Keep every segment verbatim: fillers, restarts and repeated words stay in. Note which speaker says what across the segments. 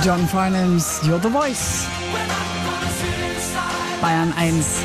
Speaker 1: John Farnhams, You're the Voice. Bayern eins.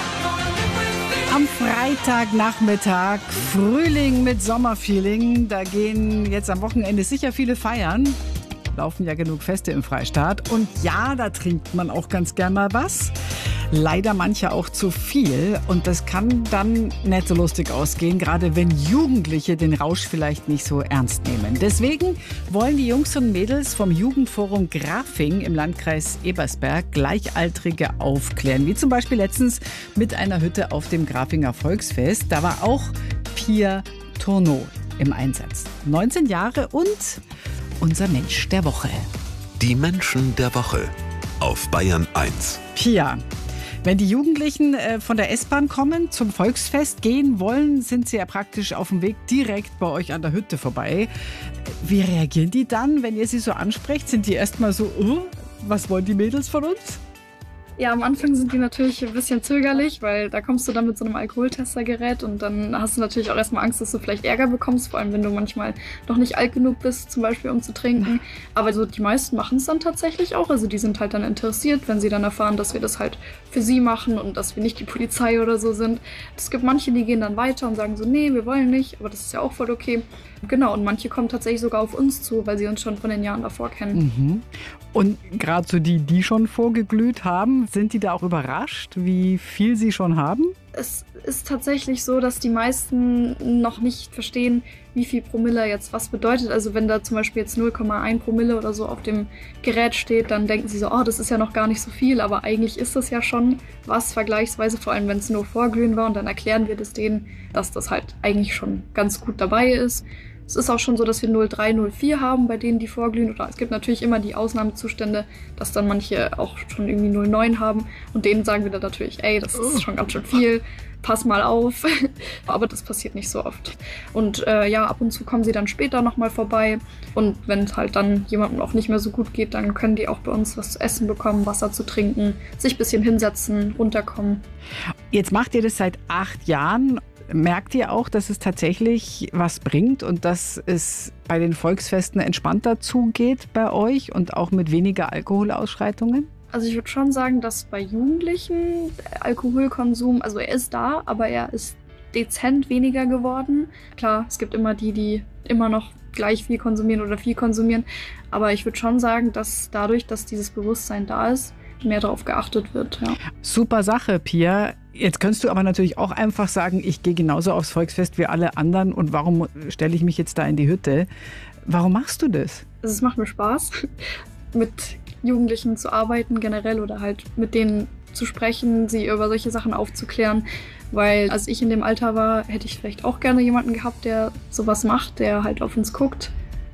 Speaker 1: Am Freitagnachmittag, Frühling mit Sommerfeeling. Da gehen jetzt am Wochenende sicher viele feiern. Laufen ja genug Feste im Freistaat. Und ja, da trinkt man auch ganz gern mal was. Leider manche auch zu viel. Und das kann dann nicht so lustig ausgehen, gerade wenn Jugendliche den Rausch vielleicht nicht so ernst nehmen. Deswegen wollen die Jungs und Mädels vom Jugendforum Grafing im Landkreis Ebersberg Gleichaltrige aufklären. Wie zum Beispiel letztens mit einer Hütte auf dem Grafinger Volksfest. Da war auch Pia Tourneau im Einsatz. neunzehn Jahre und unser Mensch der Woche.
Speaker 2: Die Menschen der Woche auf Bayern eins.
Speaker 1: Pia, wenn die Jugendlichen äh, von der S-Bahn kommen, zum Volksfest gehen wollen, sind sie ja praktisch auf dem Weg direkt bei euch an der Hütte vorbei. Wie reagieren die dann, wenn ihr sie so ansprecht? Sind die erstmal so, oh, was wollen die Mädels von uns?
Speaker 3: Ja, am Anfang sind die natürlich ein bisschen zögerlich, weil da kommst du dann mit so einem Alkoholtestergerät und dann hast du natürlich auch erstmal Angst, dass du vielleicht Ärger bekommst, vor allem wenn du manchmal noch nicht alt genug bist, zum Beispiel um zu trinken. Aber so die meisten machen es dann tatsächlich auch, also die sind halt dann interessiert, wenn sie dann erfahren, dass wir das halt für sie machen und dass wir nicht die Polizei oder so sind. Es gibt manche, die gehen dann weiter und sagen so, nee, wir wollen nicht, aber das ist ja auch voll okay. Genau, und manche kommen tatsächlich sogar auf uns zu, weil sie uns schon von den Jahren davor kennen.
Speaker 1: Mhm. Und gerade so die, die schon vorgeglüht haben, sind die da auch überrascht, wie viel sie schon haben?
Speaker 3: Es ist tatsächlich so, dass die meisten noch nicht verstehen, wie viel Promille jetzt was bedeutet. Also wenn da zum Beispiel jetzt null Komma eins Promille oder so auf dem Gerät steht, dann denken sie so, oh, das ist ja noch gar nicht so viel, aber eigentlich ist das ja schon was vergleichsweise, vor allem wenn es nur Vorglühen war und dann erklären wir das denen, dass das halt eigentlich schon ganz gut dabei ist. Es ist auch schon so, dass wir null Komma drei, null Komma vier haben, bei denen die vorglühen. Oder es gibt natürlich immer die Ausnahmezustände, dass dann manche auch schon irgendwie null Komma neun haben. Und denen sagen wir dann natürlich, ey, das ist schon ganz schön viel, pass mal auf. Aber das passiert nicht so oft. Und äh, ja, ab und zu kommen sie dann später nochmal vorbei. Und wenn es halt dann jemandem auch nicht mehr so gut geht, dann können die auch bei uns was zu essen bekommen, Wasser zu trinken, sich ein bisschen hinsetzen, runterkommen.
Speaker 1: Jetzt macht ihr das seit acht Jahren. Merkt ihr auch, dass es tatsächlich was bringt und dass es bei den Volksfesten entspannter zugeht bei euch und auch mit weniger Alkoholausschreitungen?
Speaker 3: Also ich würde schon sagen, dass bei Jugendlichen Alkoholkonsum, also er ist da, aber er ist dezent weniger geworden. Klar, es gibt immer die, die immer noch gleich viel konsumieren oder viel konsumieren. Aber ich würde schon sagen, dass dadurch, dass dieses Bewusstsein da ist, mehr darauf geachtet wird. Ja.
Speaker 1: Super Sache, Pia. Jetzt könntest du aber natürlich auch einfach sagen, ich gehe genauso aufs Volksfest wie alle anderen und warum stelle ich mich jetzt da in die Hütte? Warum machst du das?
Speaker 3: Also es macht mir Spaß, mit Jugendlichen zu arbeiten generell oder halt mit denen zu sprechen, sie über solche Sachen aufzuklären. Weil als ich in dem Alter war, hätte ich vielleicht auch gerne jemanden gehabt, der sowas macht, der halt auf uns guckt.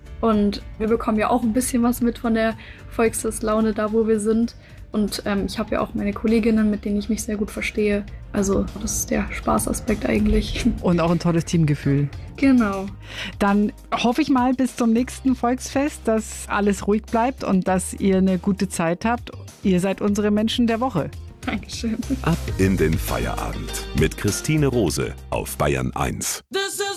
Speaker 3: Und wir bekommen ja auch ein bisschen was mit von der Volksfestlaune da, wo wir sind. Und ähm, ich habe ja auch meine Kolleginnen, mit denen ich mich sehr gut verstehe. Also das ist der Spaßaspekt eigentlich.
Speaker 1: Und auch ein tolles Teamgefühl.
Speaker 3: Genau.
Speaker 1: Dann hoffe ich mal bis zum nächsten Volksfest, dass alles ruhig bleibt und dass ihr eine gute Zeit habt. Ihr seid unsere Menschen der Woche.
Speaker 3: Dankeschön.
Speaker 2: Ab in den Feierabend mit Christine Rose auf Bayern eins.